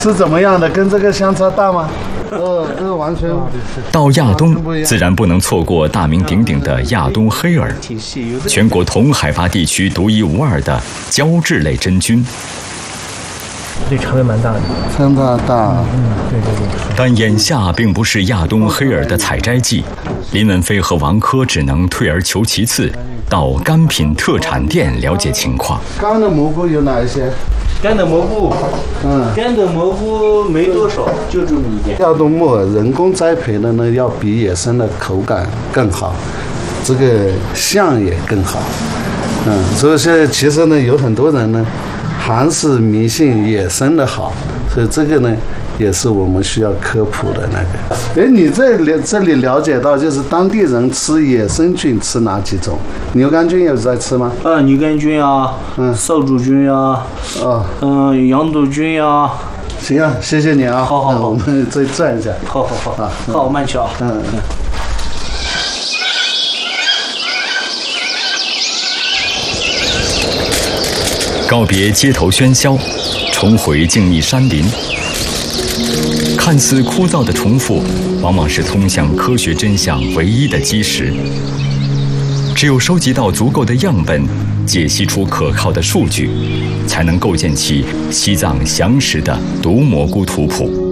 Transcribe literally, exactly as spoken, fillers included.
是怎么样的？跟这个相差大吗？呃，这个完全。 到亚东，自然不能错过大名鼎鼎的亚东黑耳，全国同海拔地区独一无二的胶质类真菌。 对，肠胃蛮大的， 相当大。 嗯，对对对。 但眼下并不是亚东黑耳的采摘季，林文飞和王珂只能退而求其次，到干品特产店了解情况。 干的蘑菇有哪一些？ 干的蘑菇， 嗯， 干的蘑菇没多少，就这么一点。 亚东木耳人工栽培的呢，要比野生的口感更好，这个相也更好。嗯，所以现在其实呢，有很多人呢，还是迷信野生的好，所以这个呢，也是我们需要科普的那个。哎，你这里这里了解到，就是当地人吃野生菌吃哪几种？牛肝菌有在吃吗？ 啊，牛肝菌啊， 嗯， 扫帚菌啊， 哦， 嗯，羊肚菌啊。 行啊，谢谢你啊。 好好好， 我们再转一下。 好好好啊， 好，慢去啊。 嗯嗯。 告别街头喧嚣，重回静谧山林。看似枯燥的重复，往往是通向科学真相唯一的基石。只有收集到足够的样本，解析出可靠的数据，才能构建起西藏详实的毒蘑菇图谱。